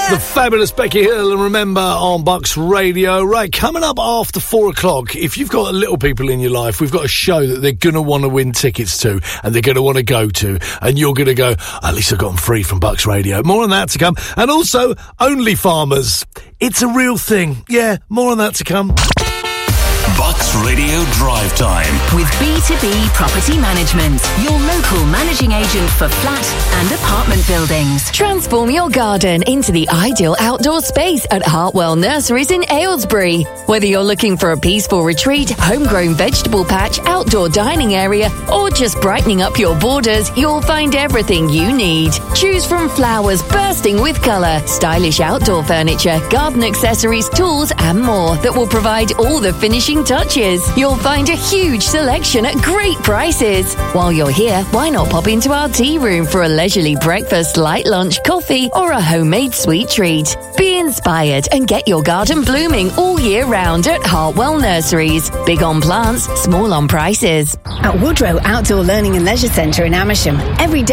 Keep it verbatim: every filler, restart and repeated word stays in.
The fabulous Becky Hill, and remember on Bucks Radio. Right, coming up after four o'clock, if you've got little people in your life, we've got a show that they're going to want to win tickets to and they're going to want to go to, and you're going to go, at least I got them free from Bucks Radio. More on that to come. And also, Only Farmers. It's a real thing. Yeah, more on that to come. Bucks Radio Drive Time. With B two B Property Management, your local managing agent for flat and apartment buildings. Transform your garden into the ideal outdoor space at Hartwell Nurseries in Aylesbury. Whether you're looking for a peaceful retreat, homegrown vegetable patch, outdoor dining area, or just brightening up your borders, you'll find everything you need. Choose from flowers bursting with colour, stylish outdoor furniture, garden accessories, tools, and more that will provide all the finishing touches. You'll find a huge selection at great prices. While you're here, why not pop into our tea room for a leisurely breakfast, light lunch, coffee, or a homemade sweet treat? Be inspired and get your garden blooming all year round at Hartwell Nurseries. Big on plants, small on prices. At Woodrow Outdoor Learning and Leisure Centre in Amersham, every day